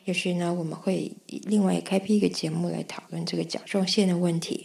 也许呢我们会另外开辟一个节目来讨论这个甲状腺的问题。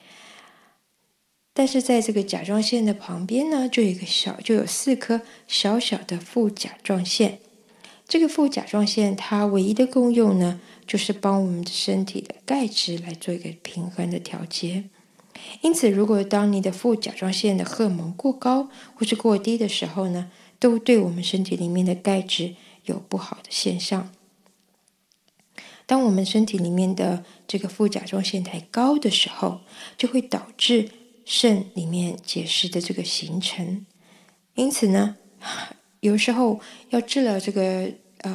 但是在这个甲状腺的旁边呢，就有4颗小小的副甲状腺。这个副甲状腺它唯一的功用呢，就是帮我们的身体的钙质来做一个平衡的调节。因此，如果当你的副甲状腺的荷尔蒙过高或是过低的时候呢，都对我们身体里面的钙质有不好的现象。当我们身体里面的这个副甲状腺太高的时候，就会导致肾里面结石的这个形成。因此呢，有时候要治疗这个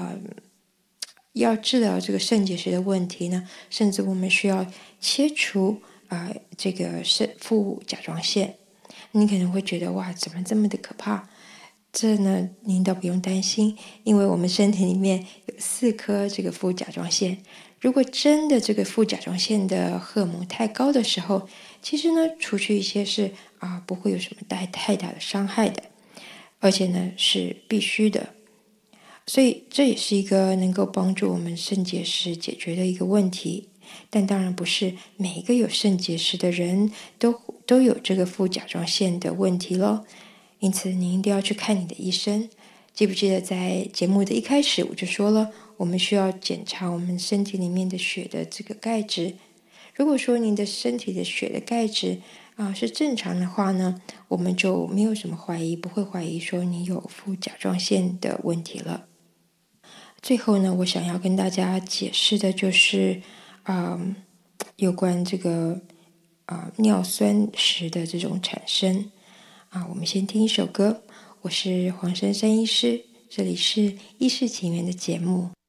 肾结石的问题呢，甚至我们需要切除这个副甲状腺。你可能会觉得哇，怎么这么的可怕？这呢，您倒不用担心，因为我们身体里面有4颗这个副甲状腺。如果真的这个副甲状腺的荷尔蒙太高的时候，其实呢，除去一些是不会有什么太大的伤害的，而且呢是必须的。所以这也是一个能够帮助我们肾结石解决的一个问题。但当然不是每一个有肾结石的人都有这个副甲状腺的问题咯。因此您一定要去看你的医生。记不记得在节目的一开始我就说了，我们需要检查我们身体里面的血的这个钙质。如果说您的身体的血的钙质是正常的话呢，我们就没有什么不会怀疑说你有副甲状腺的问题了。最后呢，我想要跟大家解释的就是有关这个尿酸石的这种产生。我们先听一首歌，我是黄珊珊医师，这里是医事情缘的节目。